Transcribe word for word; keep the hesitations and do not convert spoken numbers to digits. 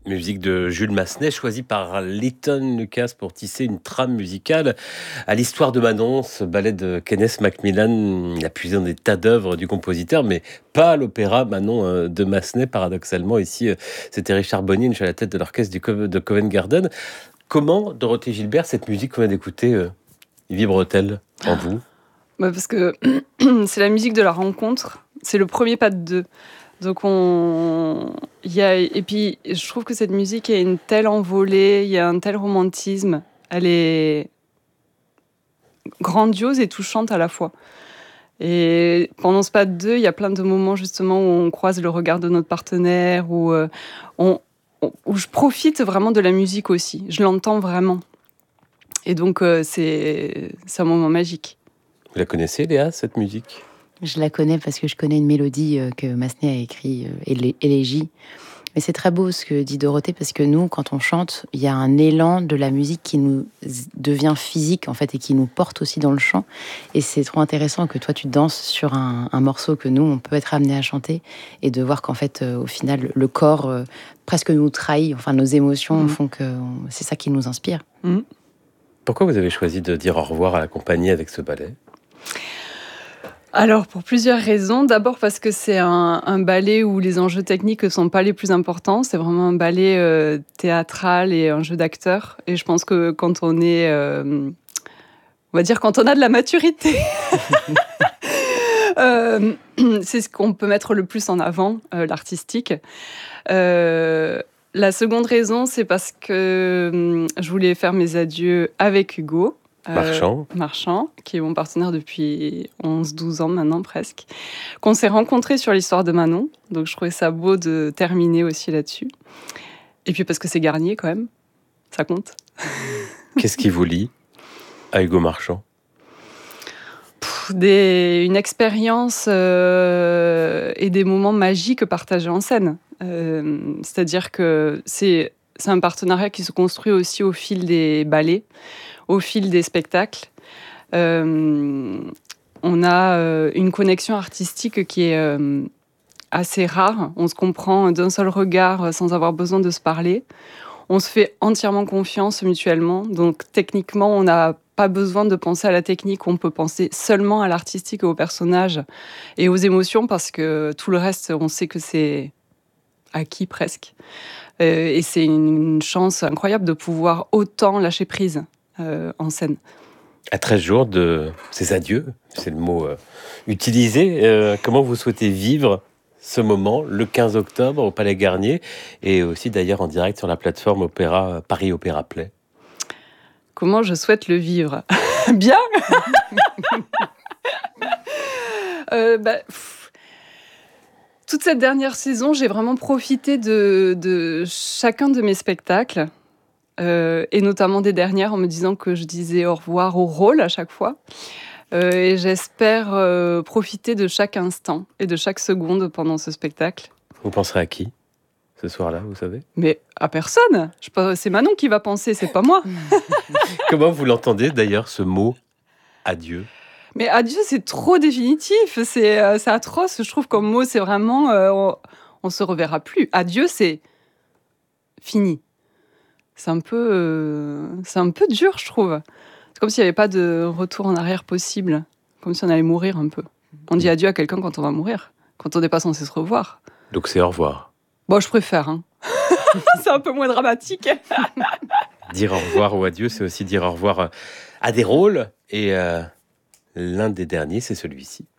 Musique de Jules Massenet, choisie par Leighton Lucas pour tisser une trame musicale à l'histoire de Manon. Ce ballet de Kenneth Macmillan, il a puisé dans des tas d'œuvres du compositeur, mais pas à l'opéra Manon euh, de Massenet, paradoxalement. Ici, euh, c'était Richard Bonnier à la tête de l'orchestre du Co- de Covent Garden. Comment, Dorothée Gilbert, cette musique qu'on vient d'écouter, euh, vibre-t-elle en vous? Bah parce que c'est la musique de la rencontre, c'est le premier pas de deux. Donc on, il y a, et puis je trouve que cette musique a une telle envolée, il y a un tel romantisme, elle est grandiose et touchante à la fois. Et pendant ce pas de deux, il y a plein de moments justement où on croise le regard de notre partenaire, où, euh, on, on- où je profite vraiment de la musique aussi, je l'entends vraiment. Et donc euh, c'est, c'est un moment magique. Vous la connaissez, Léa, cette musique? Je la connais parce que je connais une mélodie euh, que Massenet a écrit, euh, Élé- Élégie. Mais c'est très beau ce que dit Dorothée, parce que nous, quand on chante, il y a un élan de la musique qui nous z- devient physique, en fait, et qui nous porte aussi dans le chant. Et c'est trop intéressant que toi, tu danses sur un, un morceau que nous, on peut être amené à chanter, et de voir qu'en fait, euh, au final, le corps euh, presque nous trahit. Enfin, nos émotions Mhm. font que on- c'est ça qui nous inspire. Mhm. Pourquoi vous avez choisi de dire au revoir à la compagnie avec ce ballet? Alors, pour plusieurs raisons. D'abord parce que c'est un, un ballet où les enjeux techniques ne sont pas les plus importants. C'est vraiment un ballet euh, théâtral et un jeu d'acteur. Et je pense que quand on est... euh, on va dire quand on a de la maturité, euh, c'est ce qu'on peut mettre le plus en avant, euh, l'artistique. Euh, la seconde raison, c'est parce que hum, je voulais faire mes adieux avec Hugo. Euh, Marchand. Marchand, qui est mon partenaire depuis onze douze ans maintenant presque, qu'on s'est rencontrés sur l'histoire de Manon, donc je trouvais ça beau de terminer aussi là-dessus. Et puis parce que c'est Garnier quand même, ça compte. Qu'est-ce qui vous lie à Hugo Marchand? Pff, Des, une expérience euh, et des moments magiques partagés en scène. Euh, c'est-à-dire que c'est, c'est un partenariat qui se construit aussi au fil des ballets, au fil des spectacles. Euh, on a euh, une connexion artistique qui est euh, assez rare. On se comprend d'un seul regard sans avoir besoin de se parler. On se fait entièrement confiance mutuellement. Donc techniquement, on n'a pas besoin de penser à la technique. On peut penser seulement à l'artistique et au personnage et aux émotions parce que tout le reste, on sait que c'est acquis presque. Euh, et c'est une chance incroyable de pouvoir autant lâcher prise euh, en scène. À treize jours de ces adieux, c'est le mot euh, utilisé, euh, comment vous souhaitez vivre ce moment, le quinze octobre au Palais Garnier, et aussi d'ailleurs en direct sur la plateforme Opéra, Paris Opéra Play? Comment je souhaite le vivre? Bien. euh, bah, pff. Toute cette dernière saison, j'ai vraiment profité de, de chacun de mes spectacles, euh, et notamment des dernières, en me disant que je disais au revoir au rôle à chaque fois. Euh, et j'espère euh, profiter de chaque instant et de chaque seconde pendant ce spectacle. Vous penserez à qui ce soir-là, vous savez? Mais à personne. Je pense- C'est Manon qui va penser, c'est pas moi. Comment vous l'entendez d'ailleurs, ce mot adieu? Mais adieu, c'est trop définitif. C'est euh, c'est atroce. Je trouve comme mot, c'est vraiment... euh, on, on se reverra plus. Adieu, c'est fini. C'est un peu, euh, c'est un peu dur, je trouve. C'est comme s'il n'y avait pas de retour en arrière possible. Comme si on allait mourir un peu. On dit adieu à quelqu'un quand on va mourir. Quand on n'est pas censé se revoir. Donc c'est au revoir. Bon, je préfère. Hein. C'est un peu moins dramatique. Dire au revoir ou adieu, c'est aussi dire au revoir à des rôles, et euh, l'un des derniers, c'est celui-ci.